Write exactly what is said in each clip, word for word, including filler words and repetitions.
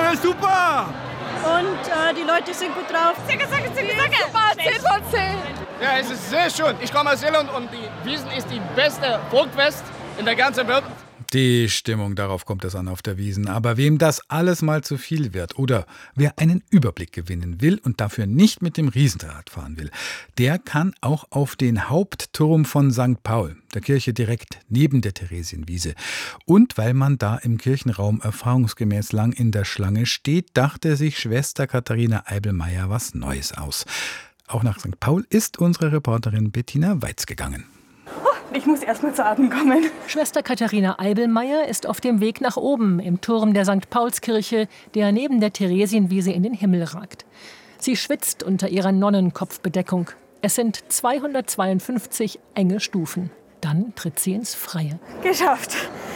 Cool, super! Und äh, die Leute sind gut drauf. Zicke, zicke, zicke, zicke. Super, zehn von zehn. Ja, es ist sehr schön. Ich komme aus Irland und die Wiesn ist die beste Volksfest in der ganzen Welt. Die Stimmung, darauf kommt es an auf der Wiesn. Aber wem das alles mal zu viel wird oder wer einen Überblick gewinnen will und dafür nicht mit dem Riesenrad fahren will, der kann auch auf den Hauptturm von Sankt Paul, der Kirche direkt neben der Theresienwiese. Und weil man da im Kirchenraum erfahrungsgemäß lang in der Schlange steht, dachte sich Schwester Katharina Eibelmeier was Neues aus. Auch nach Sankt Paul ist unsere Reporterin Bettina Weiz gegangen. Ich muss erst mal zu Atem kommen. Schwester Katharina Eibelmeier ist auf dem Weg nach oben im Turm der Sankt Paulskirche, der neben der Theresienwiese in den Himmel ragt. Sie schwitzt unter ihrer Nonnenkopfbedeckung. Es sind zweihundertzweiundfünfzig enge Stufen. Dann tritt sie ins Freie. Geschafft.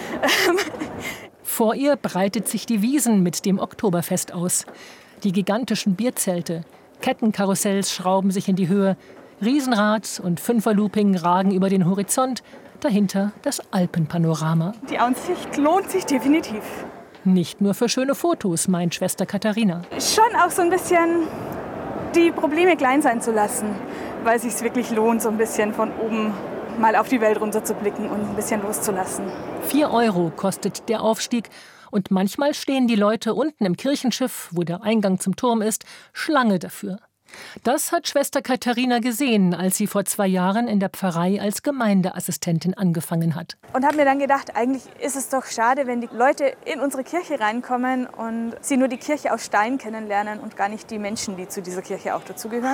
Vor ihr breitet sich die Wiesn mit dem Oktoberfest aus. Die gigantischen Bierzelte, Kettenkarussells schrauben sich in die Höhe. Riesenrad und Fünferlooping ragen über den Horizont, dahinter das Alpenpanorama. Die Aussicht lohnt sich definitiv. Nicht nur für schöne Fotos, meint Schwester Katharina. Schon auch so ein bisschen die Probleme klein sein zu lassen, weil es sich wirklich lohnt, so ein bisschen von oben mal auf die Welt runter zu blicken und ein bisschen loszulassen. Vier Euro kostet der Aufstieg und manchmal stehen die Leute unten im Kirchenschiff, wo der Eingang zum Turm ist, Schlange dafür. Das hat Schwester Katharina gesehen, als sie vor zwei Jahren in der Pfarrei als Gemeindeassistentin angefangen hat. Und habe mir dann gedacht, eigentlich ist es doch schade, wenn die Leute in unsere Kirche reinkommen und sie nur die Kirche aus Stein kennenlernen und gar nicht die Menschen, die zu dieser Kirche auch dazugehören.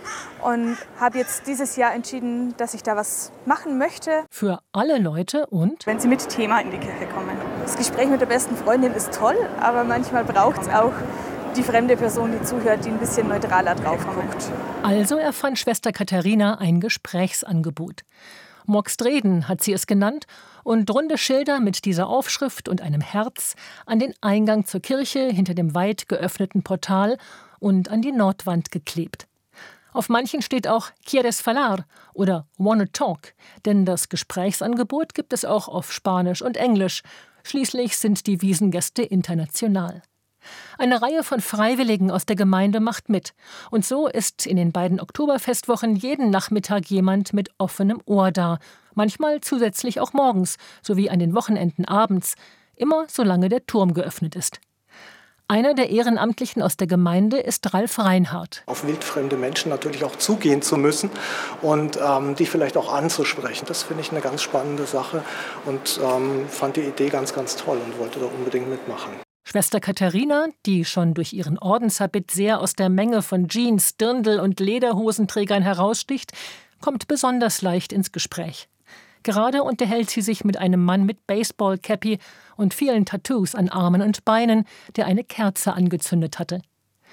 Und habe jetzt dieses Jahr entschieden, dass ich da was machen möchte. Für alle Leute und? Wenn sie mit Thema in die Kirche kommen. Das Gespräch mit der besten Freundin ist toll, aber manchmal braucht es auch die fremde Person, die zuhört, die ein bisschen neutraler drauf guckt. Also erfand Schwester Katharina ein Gesprächsangebot. Moxt reden hat sie es genannt und runde Schilder mit dieser Aufschrift und einem Herz an den Eingang zur Kirche hinter dem weit geöffneten Portal und an die Nordwand geklebt. Auf manchen steht auch «Quieres falar» oder «Wanna talk», denn das Gesprächsangebot gibt es auch auf Spanisch und Englisch. Schließlich sind die Wiesngäste international. Eine Reihe von Freiwilligen aus der Gemeinde macht mit. Und so ist in den beiden Oktoberfestwochen jeden Nachmittag jemand mit offenem Ohr da. Manchmal zusätzlich auch morgens, sowie an den Wochenenden abends. Immer solange der Turm geöffnet ist. Einer der Ehrenamtlichen aus der Gemeinde ist Ralf Reinhardt. Auf wildfremde Menschen natürlich auch zugehen zu müssen und ähm, die vielleicht auch anzusprechen. Das finde ich eine ganz spannende Sache und ähm, fand die Idee ganz, ganz toll und wollte da unbedingt mitmachen. Schwester Katharina, die schon durch ihren Ordenshabit sehr aus der Menge von Jeans, Dirndl und Lederhosenträgern heraussticht, kommt besonders leicht ins Gespräch. Gerade unterhält sie sich mit einem Mann mit Baseball-Cappy und vielen Tattoos an Armen und Beinen, der eine Kerze angezündet hatte.